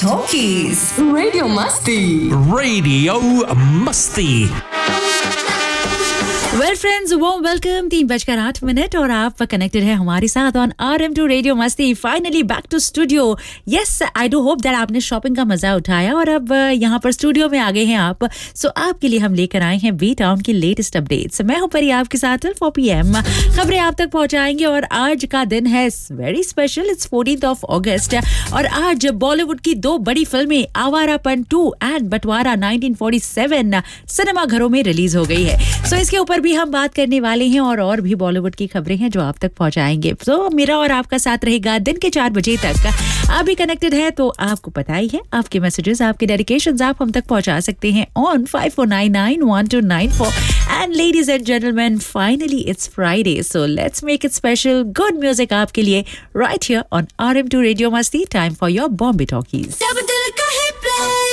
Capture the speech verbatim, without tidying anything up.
Talkies. Radio Masti. Radio Masti. Well friends warm welcome तीन बजकर आठ मिनट और आप कनेक्टेड है हमारे साथ on R M to radio मस्ती. Finally back to studio. Yes, I do hope that आपने शॉपिंग का मजा उठाया और अब यहाँ पर स्टूडियो में आ गए हैं आप. सो so, आपके लिए हम लेकर आए हैं बी टाउन की लेटेस्ट अपडेट्स. मैं हूँ परी आपके साथ टिल फोर पी एम खबरें आप तक पहुंचाएंगे और आज का दिन है very special. It's fourteenth of अगस्त और आज बॉलीवुड की दो बड़ी फिल्में आवारापन टू एंड बंटवारा नाइनटीन फोर्टी सेवन सिनेमा घरों में रिलीज हो गई है. सो so, इसके ऊपर भी हम बात करने वाले हैं और और भी बॉलीवुड की खबरें हैं जो आप तक पहुंचाएंगे. तो मेरा और आपका साथ रहेगा दिन के चार बजे तक. आप भी कनेक्टेड है तो आपको पता ही है, आपके मैसेजेस, आपके डेडिकेशंस आप हम तक पहुंचा सकते हैं on five four nine nine one two nine four. And ladies and gentleman, finally it's Friday, so let's make it special. Good music आपके लिए right here on R M to radio मस्ती. Time for your Bombay talkies. Double